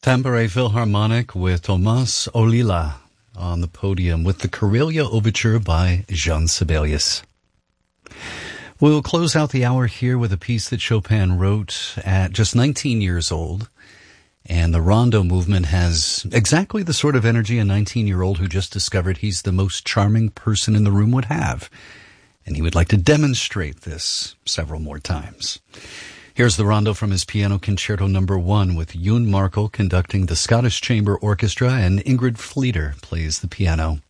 Tampere Philharmonic with Tomas Olila on the podium with the Karelia Overture by Jean Sibelius. We'll close out the hour here with a piece that Chopin wrote at just 19 years old. And the Rondo movement has exactly the sort of energy a 19-year-old who just discovered he's the most charming person in the room would have. And he would like to demonstrate this several more times. Here's the Rondo from his Piano Concerto No. 1 with Yoon Markel conducting the Scottish Chamber Orchestra, and Ingrid Fleeter plays the piano.